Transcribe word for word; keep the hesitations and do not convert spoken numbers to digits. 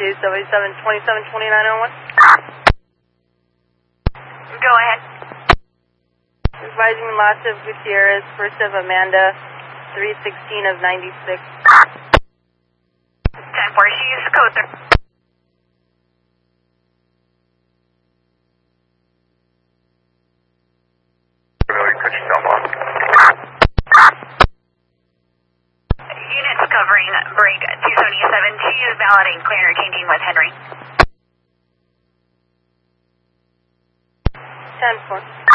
two seventy-seven twenty-seven twenty-nine oh one. Go ahead. Advising lots of Gutierrez, first of Amanda, three sixteen of ninety-six. ten four, she's code three. Units covering break two seventy-seven. She is validating clear interchanging with Henry. ten four.